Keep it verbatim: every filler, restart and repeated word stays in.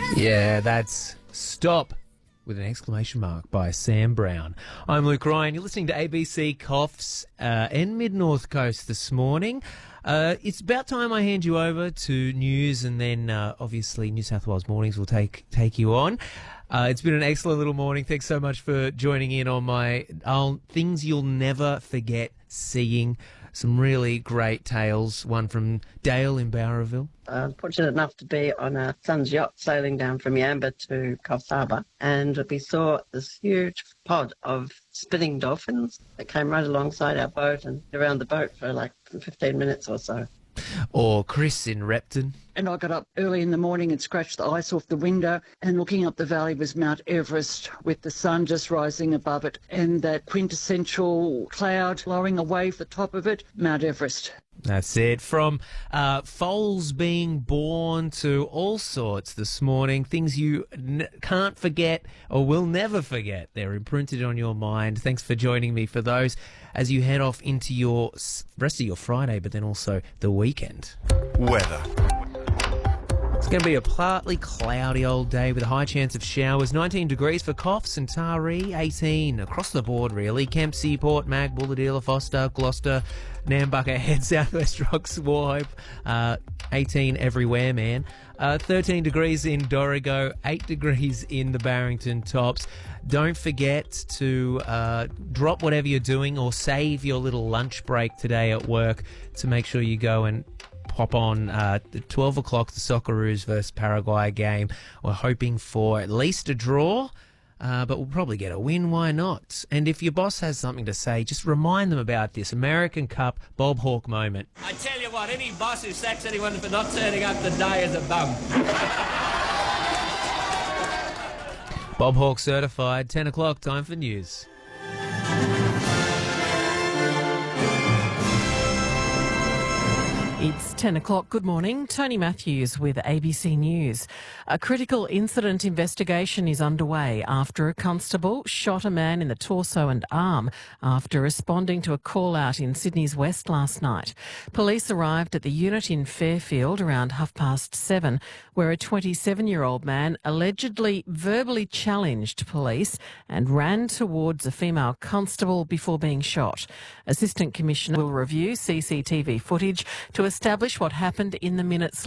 Yeah, that's Stop with an exclamation mark by Sam Brown. I'm Luke Ryan. You're listening to A B C Coughs uh, and Mid-North Coast this morning. Uh, it's about time I hand you over to news, and then uh, obviously New South Wales Mornings will take take you on. Uh, it's been an excellent little morning. Thanks so much for joining in on my uh, things you'll never forget seeing. Some really great tales. One from Dale in Bowraville. I'm fortunate enough to be on our son's yacht sailing down from Yamba to Coffs Harbour, and we saw this huge pod of spinning dolphins that came right alongside our boat and around the boat for like fifteen minutes or so. Or Chris in Repton. And I got up early in the morning and scratched the ice off the window, and looking up the valley was Mount Everest with the sun just rising above it and that quintessential cloud blowing away the top of it, Mount Everest. That's it. From uh, foals being born to all sorts this morning, things you n- can't forget or will never forget. They're imprinted on your mind. Thanks for joining me for those as you head off into your rest of your Friday, but then also the weekend. Weather. It's going to be a partly cloudy old day with a high chance of showers. nineteen degrees for Coffs and Taree, eighteen across the board really. Kempsey, Port Mag, Bulladila, Foster, Gloucester, Nambucca, Head, Southwest Rocks, Warhope, uh, eighteen everywhere, man. Uh, thirteen degrees in Dorrigo, eight degrees in the Barrington Tops. Don't forget to uh, drop whatever you're doing or save your little lunch break today at work to make sure you go and pop on uh, at twelve o'clock, the Socceroos versus Paraguay game. We're hoping for at least a draw, uh, but we'll probably get a win. Why not? And if your boss has something to say, just remind them about this American Cup Bob Hawke moment. I tell you what, any boss who sacks anyone for not turning up today is a bum. Bob Hawke certified. ten o'clock, time for news. It's ten o'clock. Good morning. Tony Matthews with A B C News. A critical incident investigation is underway after a constable shot a man in the torso and arm after responding to a call-out in Sydney's West last night. Police arrived at the unit in Fairfield around half past seven, where a twenty-seven-year-old man allegedly verbally challenged police and ran towards a female constable before being shot. Assistant Commissioner will review C C T V footage to establish what happened in the minutes